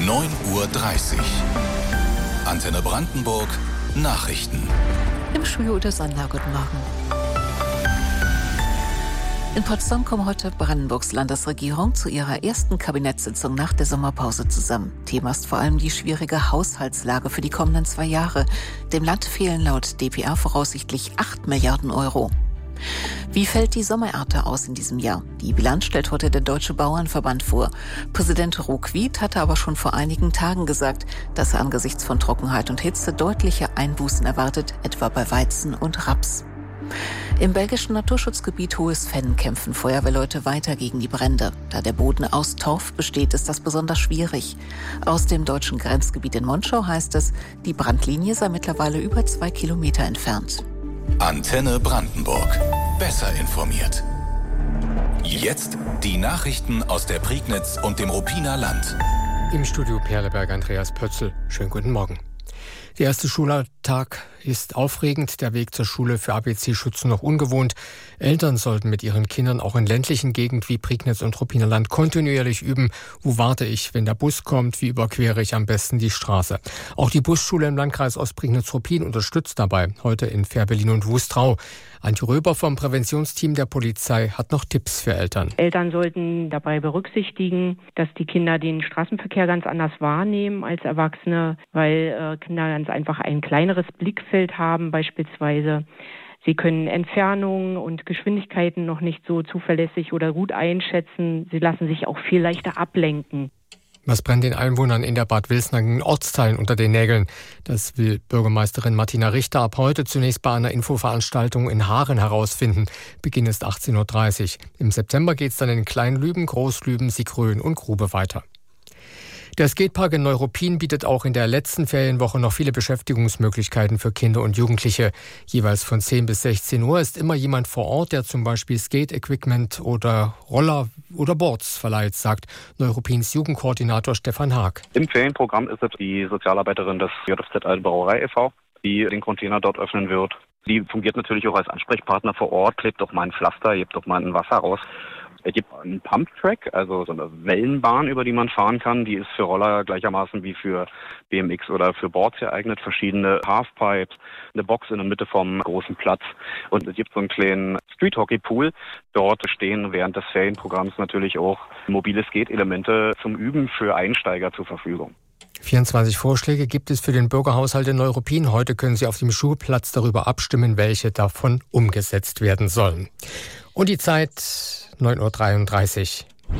9:30 Uhr. Antenne Brandenburg Nachrichten. Im Studio der Sonder, guten Morgen. In Potsdam kommt heute Brandenburgs Landesregierung zu ihrer ersten Kabinettssitzung nach der Sommerpause zusammen. Thema ist vor allem die schwierige Haushaltslage für die kommenden 2 Jahre. Dem Land fehlen laut dpa voraussichtlich 8 Milliarden Euro. Wie fällt die Sommerernte aus in diesem Jahr? Die Bilanz stellt heute der Deutsche Bauernverband vor. Präsident Ruckwied hatte aber schon vor einigen Tagen gesagt, dass er angesichts von Trockenheit und Hitze deutliche Einbußen erwartet, etwa bei Weizen und Raps. Im belgischen Naturschutzgebiet Hohes-Venn kämpfen Feuerwehrleute weiter gegen die Brände. Da der Boden aus Torf besteht, ist das besonders schwierig. Aus dem deutschen Grenzgebiet in Monschau heißt es, die Brandlinie sei mittlerweile über 2 Kilometer entfernt. Antenne Brandenburg. Besser informiert. Jetzt die Nachrichten aus der Prignitz und dem Ruppiner Land. Im Studio Perleberg Andreas Pötzl. Schönen guten Morgen. Der erste Schultag ist aufregend, der Weg zur Schule für ABC-Schütz noch ungewohnt. Eltern sollten mit ihren Kindern auch in ländlichen Gegenden wie Prignitz und Ruppinerland kontinuierlich üben. Wo warte ich, wenn der Bus kommt? Wie überquere ich am besten die Straße? Auch die Busschule im Landkreis Ostprignitz-Ruppin unterstützt dabei. Heute in Fehrbellin und Wustrau. Antje Röber vom Präventionsteam der Polizei hat noch Tipps für Eltern. Eltern sollten dabei berücksichtigen, dass die Kinder den Straßenverkehr ganz anders wahrnehmen als Erwachsene, weil Kinder ganz einfach ein kleineres Blickfeld haben beispielsweise. Sie können Entfernungen und Geschwindigkeiten noch nicht so zuverlässig oder gut einschätzen. Sie lassen sich auch viel leichter ablenken. Was brennt den Einwohnern in der Bad Wilsnagen Ortsteilen unter den Nägeln? Das will Bürgermeisterin Martina Richter ab heute zunächst bei einer Infoveranstaltung in Haaren herausfinden. Beginn ist 18:30 Uhr. Im September geht es dann in Kleinlüben, Großlüben, Siegröhen und Grube weiter. Der Skatepark in Neuruppin bietet auch in der letzten Ferienwoche noch viele Beschäftigungsmöglichkeiten für Kinder und Jugendliche. Jeweils von 10 bis 16 Uhr ist immer jemand vor Ort, der zum Beispiel Skate-Equipment oder Roller oder Boards verleiht, sagt Neuruppins Jugendkoordinator Stefan Haag. Im Ferienprogramm ist es die Sozialarbeiterin des JFZ Alte Brauerei e.V., die den Container dort öffnen wird. Die fungiert natürlich auch als Ansprechpartner vor Ort, klebt auch mal ein Pflaster, hebt auch mal ein Wasser raus. Es gibt einen Pumptrack, also so eine Wellenbahn, über die man fahren kann. Die ist für Roller gleichermaßen wie für BMX oder für Boards geeignet. Verschiedene Halfpipes, eine Box in der Mitte vom großen Platz. Und es gibt so einen kleinen Street-Hockey-Pool. Dort stehen während des Ferienprogramms natürlich auch mobile Skate-Elemente zum Üben für Einsteiger zur Verfügung. 24 Vorschläge gibt es für den Bürgerhaushalt in Neuruppin. Heute können Sie auf dem Schulplatz darüber abstimmen, welche davon umgesetzt werden sollen. Und die Zeit 9:33 Uhr.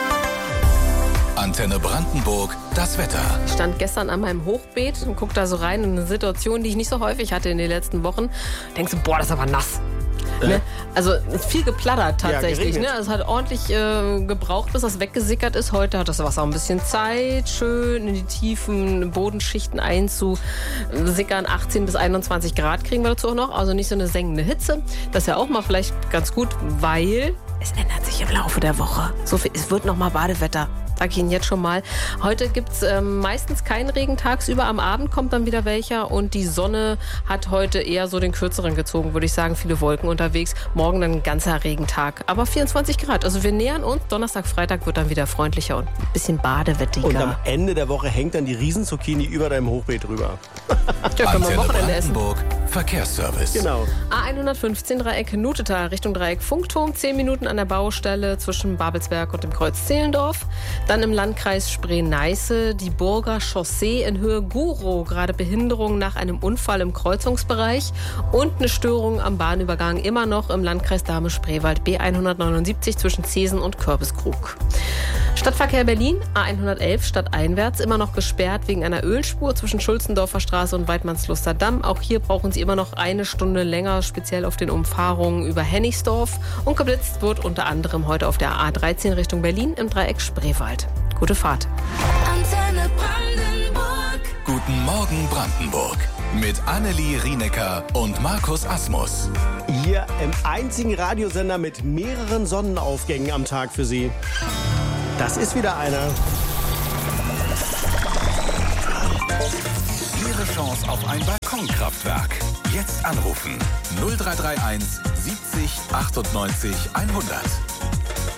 Antenne Brandenburg, das Wetter. Ich stand gestern an meinem Hochbeet und guck da so rein in eine Situation, die ich nicht so häufig hatte in den letzten Wochen. Denkst du, boah, das ist aber nass. Ne? Also viel geplattert tatsächlich. Ne? Es hat ordentlich gebraucht, bis das weggesickert ist. Heute hat das Wasser ein bisschen Zeit, schön in die tiefen Bodenschichten einzusickern. 18 bis 21 Grad kriegen wir dazu auch noch. Also nicht so eine sengende Hitze. Das ist ja auch mal vielleicht ganz gut, weil es ändert sich im Laufe der Woche. So viel, es wird noch mal Badewetter. Sag ich Ihnen jetzt schon mal. Heute gibt es meistens keinen Regen tagsüber. Am Abend kommt dann wieder welcher. Und die Sonne hat heute eher so den kürzeren gezogen, würde ich sagen. Viele Wolken unterwegs. Morgen dann ein ganzer Regentag. Aber 24 Grad. Also wir nähern uns. Donnerstag, Freitag wird dann wieder freundlicher und ein bisschen badewettiger. Und am Ende der Woche hängt dann die Riesenzucchini über deinem Hochbeet drüber. Ja, können wir am Wochenende essen. Verkehrsservice. Genau. A115 Dreieck Nutetal Richtung Dreieck Funkturm. 10 Minuten an der Baustelle zwischen Babelsberg und dem Kreuz Zehlendorf. Dann im Landkreis Spree-Neiße die Burger Chaussee in Höhe Gurow. Gerade Behinderung nach einem Unfall im Kreuzungsbereich. Und eine Störung am Bahnübergang immer noch im Landkreis Dahme-Spreewald. B179 zwischen Zeesen und Körbeskrug. Stadtverkehr Berlin, A111 stadteinwärts, immer noch gesperrt wegen einer Ölspur zwischen Schulzendorfer Straße und Weidmannsluster Damm. Auch hier brauchen Sie immer noch eine Stunde länger, speziell auf den Umfahrungen über Hennigsdorf. Und geblitzt wird unter anderem heute auf der A13 Richtung Berlin im Dreieck Spreewald. Gute Fahrt. Antenne Brandenburg. Guten Morgen Brandenburg. Mit Annelie Rienecker und Markus Asmus. Hier im einzigen Radiosender mit mehreren Sonnenaufgängen am Tag für Sie. Das ist wieder einer. Ihre Chance auf ein Balkonkraftwerk. Jetzt anrufen. 0331 70 98 100.